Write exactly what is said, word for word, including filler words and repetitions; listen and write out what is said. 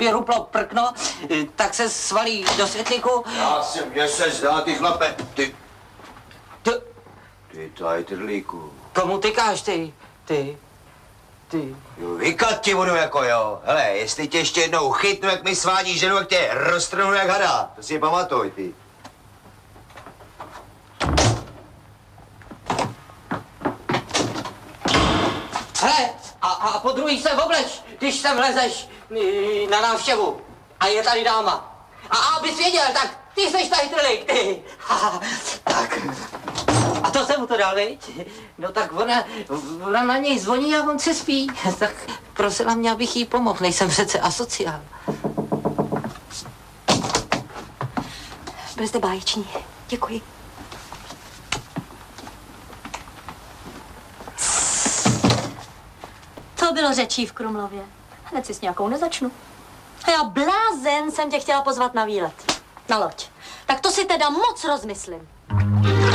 kdyby ruplo prkno, tak se svalí do světlíku. Já si, mně se zdá, ty chlape, ty... Ty, Ty tady trlíku. komu tykáš ty? Ty, ty. Jo, vykat ti budu jako jo. Hele, jestli tě ještě jednou chytnu, jak mi svádí ženu, jak tě roztrhnu jak hada. To si pamatuj, ty. Hele, a, a po druhý se obleč, když sem lezeš mm, na návštěvu. A je tady dáma. A abys věděl, tak ty seš tady trlík, ty. Ha, tak. A to jsem mu to dal, viď? No tak ona, ona na něj zvoní a on se spí. Tak prosila mě, abych jí pomohl, nejsem přece asociál. Byl jste báječní. Děkuji. To bylo řečí v Krumlově. Hned si s nějakou nezačnu. A já blázen jsem tě chtěla pozvat na výlet. Na loď. Tak to si teda moc rozmyslím.